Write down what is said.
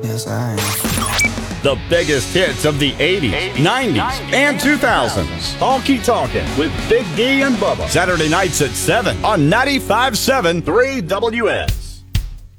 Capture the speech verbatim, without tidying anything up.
Yes, I am. The biggest hits of the eighties, nineties, and two thousands. Honky Tonkin' with Big D and Bubba. Saturday nights at seven on ninety-five point seven three W S.